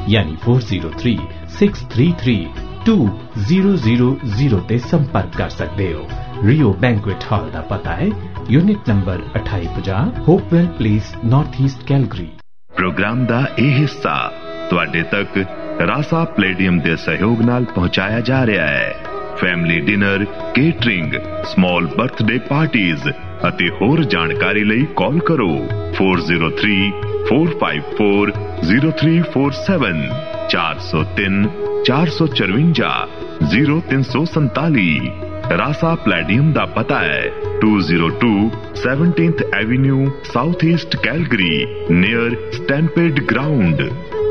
यानी 4036332000 ते संपर्क कर सकते हो। रियो बैंकुएट हॉल का पता है unit number 2850 Hopewell place north east Calgary. Programme का यह हिस्सा तुहाडे तक रासा प्लेडियम के सहयोग नाल पहुंचाया जा रहा है। Family dinner, catering, small birthday parties अते होर जानकारी लई कॉल करो 4034540347 403 454 0347। रासा प्लेडियम का पता है 202 17th Avenue south east Calgary near stampede ground.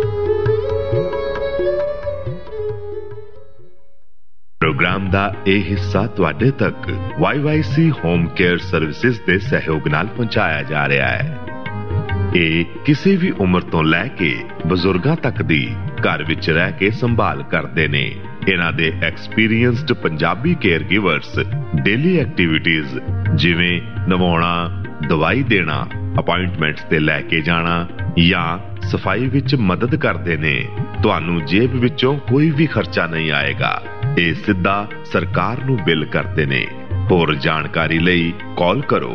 Programme का यह हिस्सा तुहाडे तक YYC होम केयर सर्विसेज के सहयोग नाल पहुंचाया जा रहा है। ये किसी भी उम्र तो लैके बजुर्गां तक दी घर विच रह के संभाल करते ने। इन्हां दे experienced Punjabi care givers daily activities जिवें नवाउणा, दवाई देना, अपॉइंटमेंट्स ते लैके जाना या सफाई विच मदद करते ने। तुहानू जेब विचों कोई भी खर्चा नहीं आएगा। ये सीधा सरकार नू बिल करते ने। होर जानकारी लई कॉल करो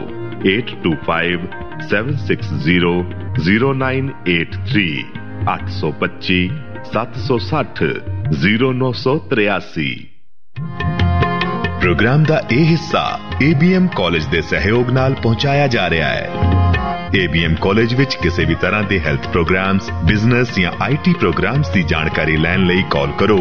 8257600983 825 760 0983। प्रोग्राम का यह हिस्सा ABM कॉलेज के सहयोग नाल पहुंचाया जा रहा है। ABM कॉलेज विच किसी भी तरह के हेल्थ प्रोग्राम्स, बिजनेस या IT प्रोग्राम्स की जानकारी लैन लई कॉल करो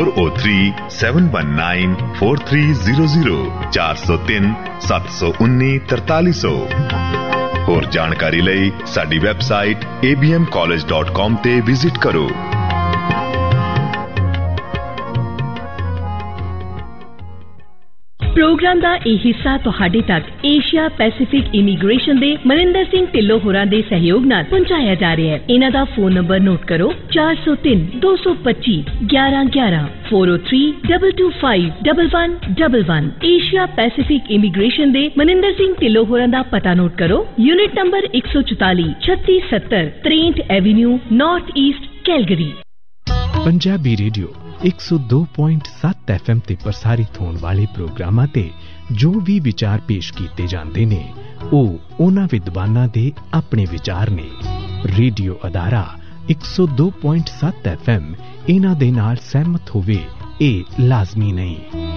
403719 4300 403 719 4300। होर जानकारी लई साडी वेबसाइट abmcollege.com ते विजिट करो। प्रोग्राम का यह हिस्सा तुहाडे तक एशिया पैसिफिक इमीग्रेशन दे मनिंदर सिंह ढिल्लों होरां दे सहयोग नाल पहुंचाया जा रहा है। इन्हां दा फोन नंबर नोट करो 403 225 1111 403 225 1111। एशिया पैसिफिक इमीग्रेशन दे मनिंदर सिंह ढिल्लों होरां दा पता नोट करो unit number 144 3670 63 Avenue north east Calgary. Punjabi radio 102.7 FM ते प्रसारित होने वाले प्रोग्रामां ते जो भी विचार पेश किए जाते ने ओ उन्हां विद्वानां दे अपने विचार ने। रेडियो अदारा 102.7 FM इन्हां दे नाल सहमत होवे ए लाजमी नहीं।